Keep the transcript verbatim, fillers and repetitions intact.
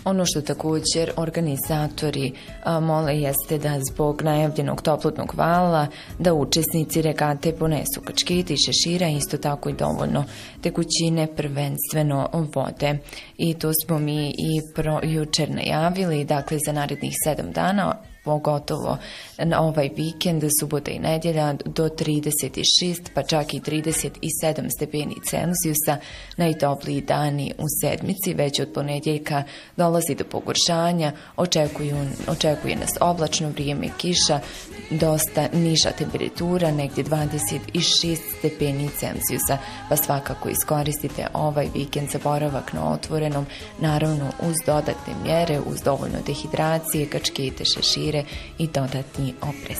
Ono što također organizatori a, mole jeste da zbog najavljenog toplotnog vala da učesnici regate ponesu kačkete i šešira, isto tako i dovoljno tekućine, prvenstveno vode. I to smo mi i pro, jučer najavili, dakle za narednih sedam dana, pogotovo na ovaj vikend, subota i nedjelja, do trideset šest pa čak i trideset sedam stepeni Celzijusa, najtopliji dani u sedmici, već od ponedjeljka dolazi do pogoršanja, očekuju, očekuje nas oblačno vrijeme, kiša, dosta niža temperatura, negdje dvadeset šest stepeni Celzijusa, pa svakako iskoristite ovaj vikend za boravak na otvorenom, naravno uz dodatne mjere, uz dovoljno dehidracije, kačkete, šešire i dodatni oprez.